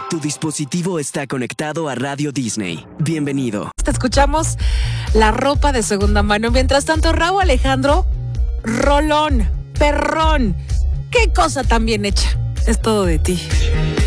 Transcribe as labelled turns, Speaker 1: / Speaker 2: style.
Speaker 1: Tu dispositivo está conectado a Radio Disney. Bienvenido.
Speaker 2: Te escuchamos la ropa de segunda mano. Mientras tanto, Raúl Alejandro, rolón, perrón. Qué cosa tan bien hecha. Es todo de ti.